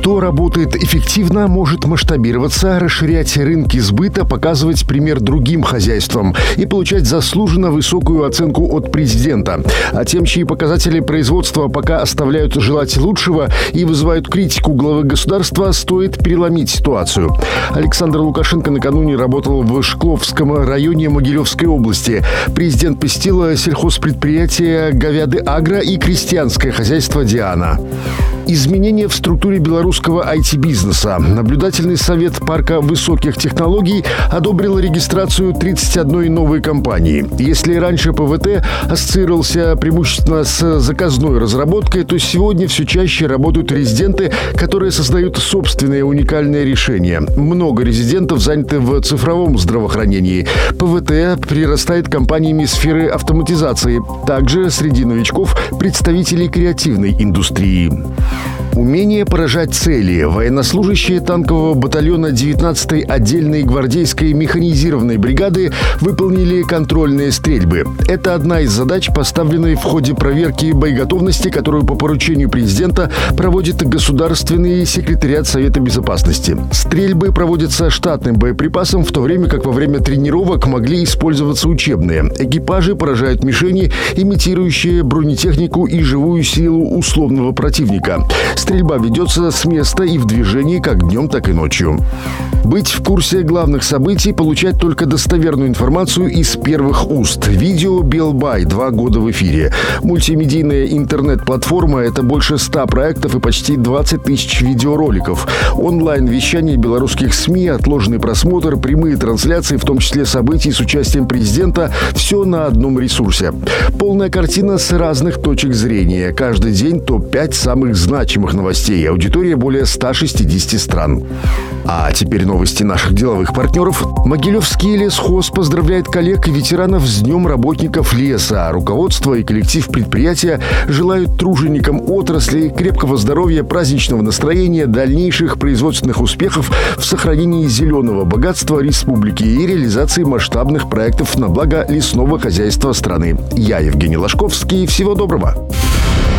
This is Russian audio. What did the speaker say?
Кто работает эффективно, может масштабироваться, расширять рынки сбыта, показывать пример другим хозяйствам и получать заслуженно высокую оценку от президента. А тем, чьи показатели производства пока оставляют желать лучшего и вызывают критику главы государства, стоит переломить ситуацию. Александр Лукашенко накануне работал в Шкловском районе Могилевской области. Президент посетил сельхозпредприятие «Говяды Агро» и крестьянское хозяйство «Диана». Изменения в структуре белорусского IT-бизнеса. Наблюдательный совет парка высоких технологий одобрил регистрацию 31 новой компании. Если раньше ПВТ ассоциировался преимущественно с заказной разработкой, то сегодня все чаще работают резиденты, которые создают собственные уникальные решения. Много резидентов заняты в цифровом здравоохранении. ПВТ прирастает компаниями сферы автоматизации. Также среди новичков представителей креативной индустрии. Умение поражать цели. Военнослужащие танкового батальона 19-й отдельной гвардейской механизированной бригады выполнили контрольные стрельбы. Это одна из задач, поставленной в ходе проверки боеготовности, которую по поручению президента проводит Государственный секретариат Совета Безопасности. Стрельбы проводятся штатным боеприпасом, в то время как во время тренировок могли использоваться учебные. Экипажи поражают мишени, имитирующие бронетехнику и живую силу условного противника. Стрельба ведется с места и в движении как днем, так и ночью. Быть в курсе главных событий, получать только достоверную информацию из первых уст. Видео «Белбай» 2 года в эфире. Мультимедийная интернет-платформа – это больше 100 проектов и почти 20 тысяч видеороликов. Онлайн-вещание белорусских СМИ, отложенный просмотр, прямые трансляции, в том числе событий с участием президента – все на одном ресурсе. Полная картина с разных точек зрения. Каждый день топ-5 самых значимых новостей. Аудитория более 160 стран. А теперь новости наших деловых партнеров. Могилевский лесхоз поздравляет коллег и ветеранов с Днем работников леса. Руководство и коллектив предприятия желают труженикам отрасли крепкого здоровья, праздничного настроения, дальнейших производственных успехов в сохранении зеленого богатства республики и реализации масштабных проектов на благо лесного хозяйства страны. Я Евгений Ложковский. Всего доброго.